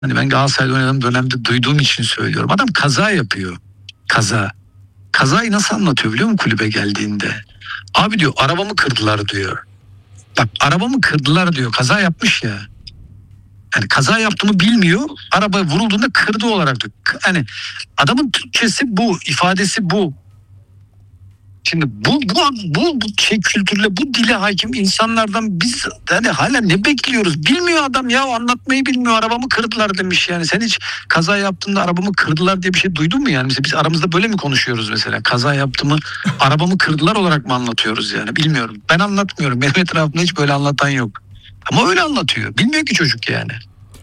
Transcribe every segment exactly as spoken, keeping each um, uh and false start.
Hani ben Galatasaray'da oynadığım dönemde duyduğum için söylüyorum. Adam kaza yapıyor. Kaza. Kazayı nasıl anlatıyor biliyor musun kulübe geldiğinde? Abi diyor arabamı kırdılar diyor. Bak arabamı kırdılar diyor. Kaza yapmış ya. Yani kaza yaptığımı bilmiyor. Araba vurulduğunda kırdı olarak diyor. Hani adamın Türkçesi bu, ifadesi bu. Şimdi bu bu bu, bu şey kültürle, bu dile hakim insanlardan biz hani hala ne bekliyoruz? Bilmiyor adam ya, anlatmayı bilmiyor. Arabamı kırdılar demiş yani. Sen hiç kaza yaptığında arabamı kırdılar diye bir şey duydun mu yani? Mesela biz aramızda böyle mi konuşuyoruz mesela? Kaza yaptığımı arabamı kırdılar olarak mı anlatıyoruz yani? Bilmiyorum. Ben anlatmıyorum. Benim etrafımda hiç böyle anlatan yok. Ama öyle anlatıyor. Bilmiyor ki çocuk yani.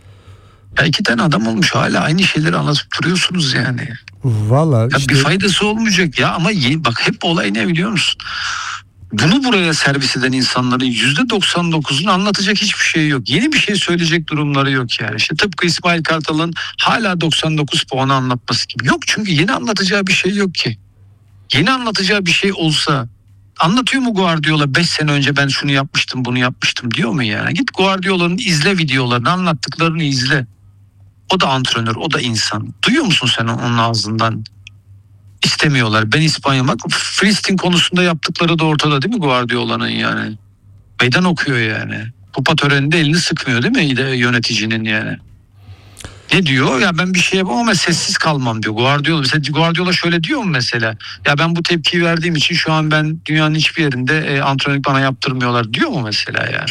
Ya iki tane adam olmuş hala aynı şeyleri anlatıp duruyorsunuz yani. Valla işte... Bir faydası olmayacak ya ama ye, bak hep olay ne biliyor musun? Bunu buraya servis eden insanların yüzde doksan dokuzunu anlatacak hiçbir şey yok. Yeni bir şey söyleyecek durumları yok yani. İşte tıpkı İsmail Kartal'ın hala doksan dokuz puanı anlatması gibi. Yok çünkü yeni anlatacağı bir şey yok ki. Yeni anlatacağı bir şey olsa anlatıyor mu Guardiola beş sene önce ben şunu yapmıştım bunu yapmıştım diyor mu yani? Git Guardiola'nın izle videolarını, anlattıklarını izle. O da antrenör, o da insan. Duyuyor musun sen onun ağzından? İstemiyorlar. Ben İspanya bak Filistin konusunda yaptıkları da ortada değil mi Guardiola'nın yani? Meydan okuyor yani. Kupa töreninde elini sıkmıyor değil mi yöneticinin yani? Ne diyor? Ya ben bir şey yapamam ama sessiz kalmam diyor. Guardiola mesela Guardiola şöyle diyor mu mesela? Ya ben bu tepkiyi verdiğim için şu an ben dünyanın hiçbir yerinde e, antrenörlük bana yaptırmıyorlar diyor mu mesela yani?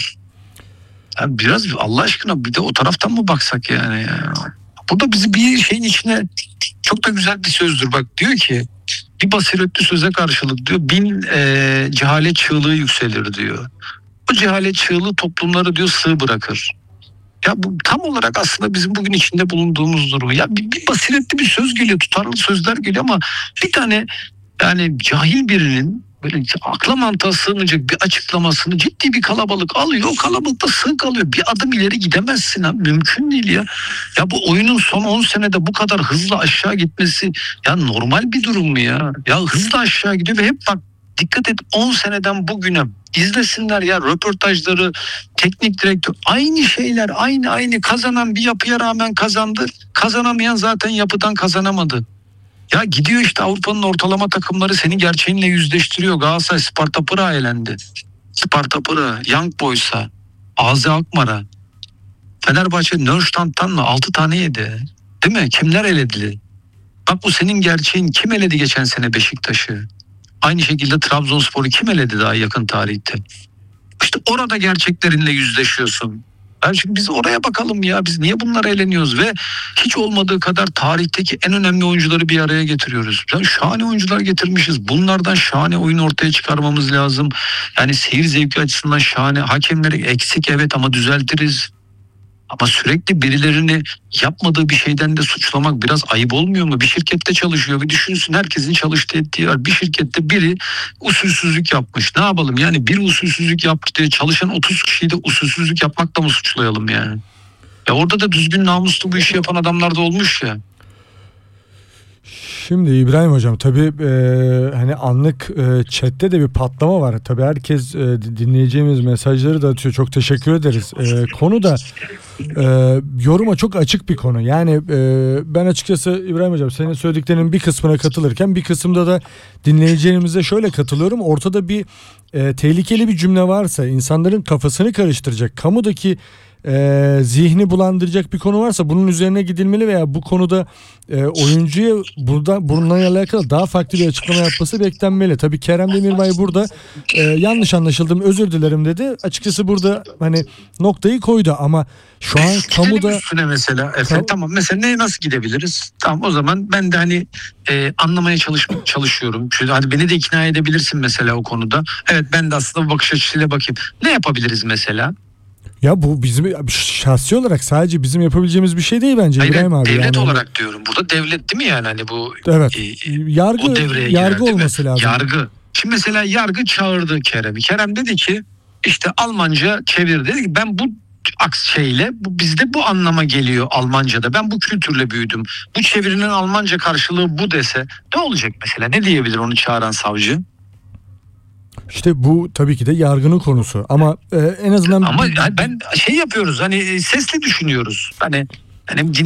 Yani biraz Allah aşkına bir de o taraftan mı baksak yani? Ya? Burada bizi bir şeyin içine çok da güzel bir sözdür. Bak diyor ki bir basiretli söze karşılık diyor bin e, cehalet çığlığı yükselir diyor. Bu cehalet çığlığı toplumları diyor sığ bırakır. Ya bu tam olarak aslında bizim bugün içinde bulunduğumuz durum. Ya bir, bir basiretli bir söz geliyor, tutarlı sözler geliyor ama bir tane yani cahil birinin böyle akla mantığa sığınacak bir açıklamasını ciddi bir kalabalık alıyor. O kalabalıkta sığ kalıyor. Bir adım ileri gidemezsin ha. Mümkün değil ya. Ya bu oyunun son on senede bu kadar hızlı aşağı gitmesi ya normal bir durum mu ya? Ya hızlı aşağı gidiyor ve hep bak dikkat et on seneden bugüne izlesinler ya röportajları, teknik direktör aynı şeyler aynı aynı kazanan bir yapıya rağmen kazandı. Kazanamayan zaten yapıdan kazanamadı. Ya gidiyor işte Avrupa'nın ortalama takımları seni gerçeğinle yüzleştiriyor. Galatasaray Sparta Prag'a elendi. Sparta Prag'a, Young Boys'a, A Z Alkmaar'a. Fenerbahçe Nörstand'tan mı altı tane yedi. Değil mi? Kimler eledi? Bak bu senin gerçeğin. Kim eledi geçen sene Beşiktaş'ı? Aynı şekilde Trabzonspor'u kim eledi daha yakın tarihte? İşte orada gerçeklerinle yüzleşiyorsun. Yani şimdi biz oraya bakalım ya. Biz niye bunlara eğleniyoruz ve hiç olmadığı kadar tarihteki en önemli oyuncuları bir araya getiriyoruz. Yani şahane oyuncular getirmişiz. Bunlardan şahane oyun ortaya çıkarmamız lazım. Yani seyir zevki açısından şahane. Hakemleri eksik evet ama düzeltiriz. Ama sürekli birilerini yapmadığı bir şeyden de suçlamak biraz ayıp olmuyor mu? Bir şirkette çalışıyor. Bir düşünsün herkesin çalıştığı ettiği var. Bir şirkette biri usulsüzlük yapmış. Ne yapalım? Yani bir usulsüzlük yaptı diye çalışan otuz kişiyi de usulsüzlük yapmakla mı suçlayalım yani? Ya orada da düzgün namuslu bu işi yapan adamlar da olmuş ya. Şimdi İbrahim Hocam tabii e, hani anlık e, chatte de bir patlama var. Tabii herkes e, dinleyeceğimiz mesajları da atıyor. Çok teşekkür ederiz. E, konu da e, yoruma çok açık bir konu. Yani e, ben açıkçası İbrahim Hocam senin söylediklerinin bir kısmına katılırken bir kısımda da dinleyeceğimize şöyle katılıyorum. Ortada bir e, tehlikeli bir cümle varsa, insanların kafasını karıştıracak, kamudaki e, zihni bulandıracak bir konu varsa bunun üzerine gidilmeli veya bu konuda e, oyuncuya burada bununla alakalı daha farklı bir açıklama yapması beklenmeli. Tabii Kerem Demirbay burada e, yanlış anlaşıldım özür dilerim dedi. Açıkçası burada hani noktayı koydu ama şu an kamuda üstüne mesela efendim, tamam mesela ne nasıl gidebiliriz? Tamam o zaman ben de hani e, anlamaya çalış çalışıyorum. Çünkü hani beni de ikna edebilirsin mesela o konuda. Evet ben de aslında bu bakış açısıyla bakayım. Ne yapabiliriz mesela? Ya bu bizim şahsi olarak sadece bizim yapabileceğimiz bir şey değil bence. Hayır, İbrahim abi. devlet yani olarak diyorum. Burada devlet değil mi yani hani bu evet. E, yargı o devreye yargı girer, olması lazım. Yargı. Şimdi mesela yargı çağırdı Kerem'i. Kerem dedi ki işte Almanca çevir dedi ki ben bu aks şeyle bu bizde bu anlama geliyor Almanca'da. Ben bu kültürle büyüdüm. Bu çevirinin Almanca karşılığı bu dese ne olacak mesela? Ne diyebilir onu çağıran savcı? İşte bu tabii ki de yargının konusu ama e, en azından ama bir... ben şey yapıyoruz hani sesli düşünüyoruz. Hani Ben hem